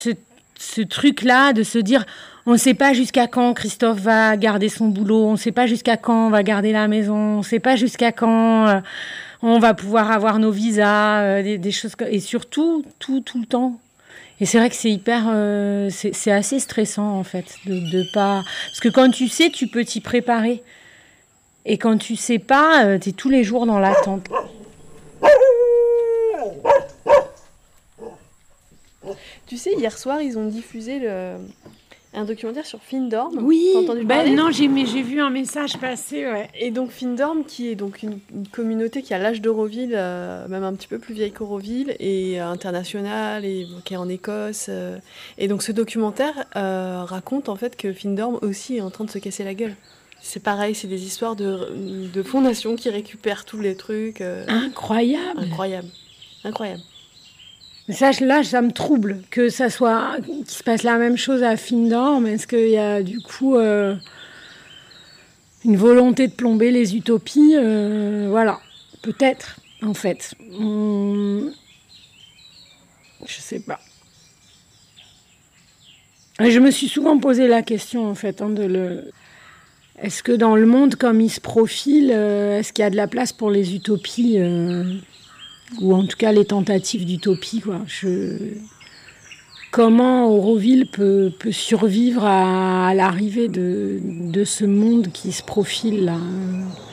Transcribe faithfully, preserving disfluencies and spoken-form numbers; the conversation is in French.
Ce, ce truc-là de se dire, on ne sait pas jusqu'à quand Christophe va garder son boulot, on ne sait pas jusqu'à quand on va garder la maison, on ne sait pas jusqu'à quand euh, on va pouvoir avoir nos visas, euh, des, des choses comme... Et surtout, tout, tout le temps. Et c'est vrai que c'est hyper... Euh, c'est, c'est assez stressant, en fait, de, de pas... Parce que quand tu sais, tu peux t'y préparer. Et quand tu sais pas, euh, t'es tous les jours dans l'attente. Tu sais, hier soir, ils ont diffusé le... un documentaire sur Findorm. Oui, T'as entendu ben parler ? non, j'ai, mais j'ai vu un message passer, ouais. Et donc Findorm, qui est donc une, une communauté qui a l'âge d'Auroville, euh, même un petit peu plus vieille qu'Auroville, et euh, internationale, et qui est en Écosse. Euh, et donc ce documentaire euh, raconte en fait que Findorm aussi est en train de se casser la gueule. C'est pareil, c'est des histoires de, de fondations qui récupèrent tous les trucs. Euh, Incroyable. Incroyable. Incroyable. Ça, là, ça me trouble que ça soit, qu'il se passe la même chose à Findorm. Est-ce qu'il y a du coup euh, une volonté de plomber les utopies euh, Voilà, peut-être, en fait. Hum... Je sais pas. Et je me suis souvent posé la question, en fait, hein, de le... Est-ce que dans le monde comme il se profile, euh, est-ce qu'il y a de la place pour les utopies euh... ou en tout cas les tentatives d'utopie, quoi. Je... Comment Auroville peut, peut survivre à, à l'arrivée de, de ce monde qui se profile là.